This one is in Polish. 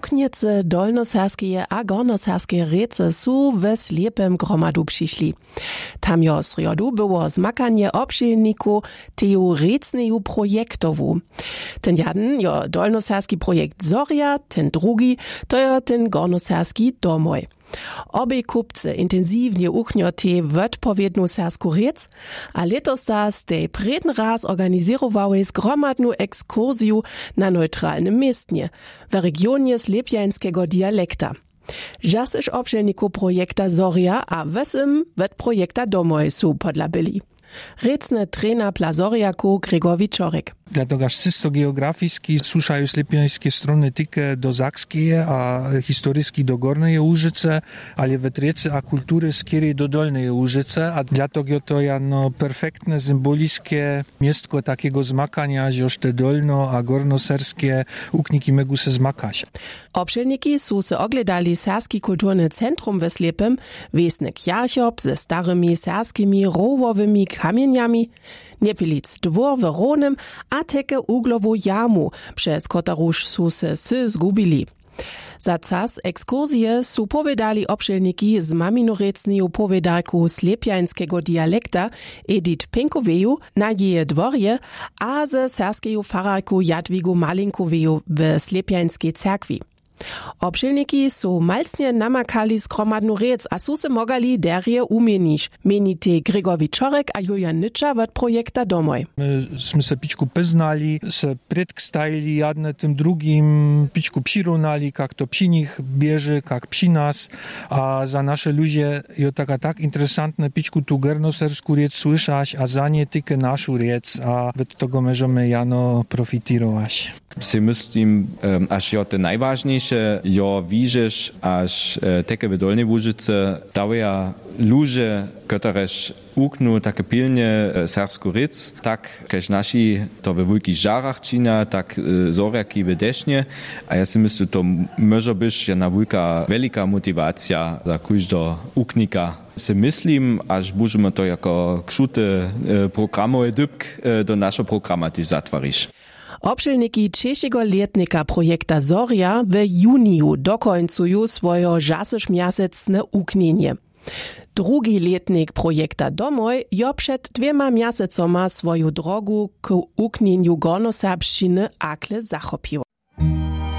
Uchniece dolnoserskie a gornoserskie rece su we slepem gromadu přišli. Tam jo srjodu było zmakanie obšilniku teju recneju projektowu. Ten jeden jo dolnoserski projekt Zoria, ten drugi to jo ten gornoserski domoj. Obie kupce intensivnie uchnjo te wodpowiednu sersku rec, a letos da stej predn raz organizirowałej zgromadnu ekskursiju na neutralnym miestnie, w regionie slepjańskiego dialekta. Žas iž obšelniku projekta Zoria a wesym wet projekta domoj su podlabili. Recne trena Plazoriaku Gregor Wiczorek. Dlatego czysto geografiski suszają slepjańskie strony tylko do Zakskie, a historyjski do Gornej Łużyce, ale we trece a kultury skiery do Dolnej Łużyce, a dlatego to jest perfektne, symboliskie miastko takiego zmakania, że te dolno a gornoserskie ukniki mogą się zmakać. Obšelniki su se ogledali serski kulturny centrum we Slepem, wiesny kjarchop ze starymi serskimi rowowymi kamieniami, Niepilic dwór w Ronem, a teke uglowu jamu, przez kotaruż su se zgubili. Za czas ekskursje su powiedziali obšelniki z maminorecniju povedarku slepjańskiego dialekta Edith Penkoveju na jeje dworje, a ze serskeju fararku Jadwigu Malinkoveju w slepjańskiej cerkwi. Obšelniki su malcnie namakali zgromadnu rec, a su se mogali derje umienić, menite Gregor Wiczorek a Julian Nycza od projekta Domoj. Myśmy se pićku poznali, se predkstajili jedne tym drugim, pićku přirovnali, jak to przy nich bierze, jak przy nas, a za nasze ludzie je tak interesantne pićku tu gornosersku rec słyszać, a za nie tylko naszą rec, a od tego możemy jano profitirować. Si myslím, až jo te najvážnejšie, jo vížeš, až teke v Dolnej Łużyce dawia ludzie, ktorež uknu také pilne sersku rec, tak kež naši to ve veľkých žárach čína, tak zoriaky v dešne. A ja si myslím, to môže byť jedna veľká motivácia za každého uknika. Si myslím, až budeme to jako kšute programové dybk do našho programa tiež zatvoriš. Obšelniki češego letnika projekta Zoria w juniju dokońcuju swojo žasyšmjasecne uknienie. Drugi letnik projekta Domoj jo przed 2 miasecoma swoju drogu k uknieniu gornoserbščiny akle zachopił.